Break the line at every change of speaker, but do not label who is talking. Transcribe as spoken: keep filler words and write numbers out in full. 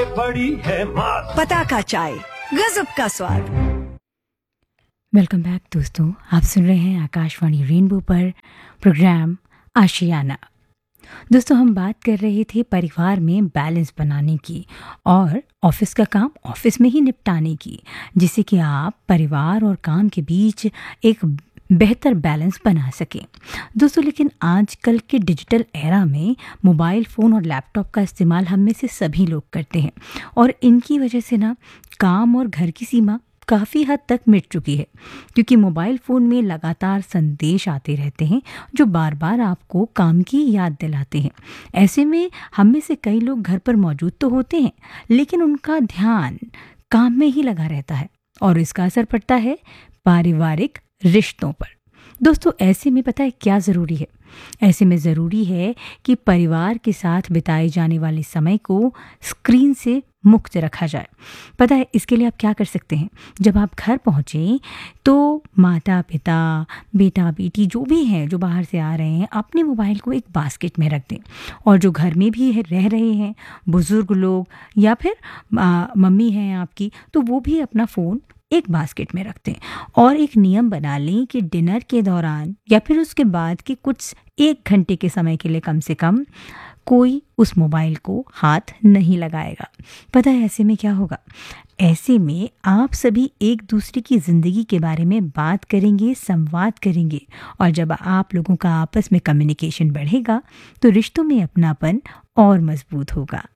बड़ी है मात।
पताका चाय, गजब का स्वाद।
वेलकम बैक दोस्तों, आप सुन रहे हैं आकाशवाणी रेनबो पर प्रोग्राम आशियाना। दोस्तों, हम बात कर रहे थे परिवार में बैलेंस बनाने की और ऑफिस का काम ऑफिस में ही निपटाने की, जिससे कि आप परिवार और काम के बीच एक बेहतर बैलेंस बना सकें। दोस्तों, लेकिन आजकल के डिजिटल एरा में मोबाइल फ़ोन और लैपटॉप का इस्तेमाल हम में से सभी लोग करते हैं और इनकी वजह से ना काम और घर की सीमा काफ़ी हद तक मिट चुकी है, क्योंकि मोबाइल फ़ोन में लगातार संदेश आते रहते हैं जो बार बार आपको काम की याद दिलाते हैं। ऐसे में हम में से कई लोग घर पर मौजूद तो होते हैं, लेकिन उनका ध्यान काम में ही लगा रहता है और इसका असर पड़ता है पारिवारिक रिश्तों पर। दोस्तों, ऐसे में पता है क्या ज़रूरी है? ऐसे में ज़रूरी है कि परिवार के साथ बिताए जाने वाले समय को स्क्रीन से मुक्त रखा जाए। पता है इसके लिए आप क्या कर सकते हैं? जब आप घर पहुँचें तो माता पिता, बेटा बेटी जो भी हैं जो बाहर से आ रहे हैं, अपने मोबाइल को एक बास्केट में रख दें। और जो घर में भी है, रह रहे हैं बुज़ुर्ग लोग या फिर आ, मम्मी हैं आपकी, तो वो भी अपना फ़ोन एक बास्केट में रखते हैं और एक नियम बना लें कि डिनर के दौरान या फिर उसके बाद के कुछ एक घंटे के समय के लिए कम से कम कोई उस मोबाइल को हाथ नहीं लगाएगा। पता है ऐसे में क्या होगा? ऐसे में आप सभी एक दूसरे की ज़िंदगी के बारे में बात करेंगे, संवाद करेंगे, और जब आप लोगों का आपस में कम्युनिकेशन बढ़ेगा तो रिश्तों में अपनापन और मजबूत होगा।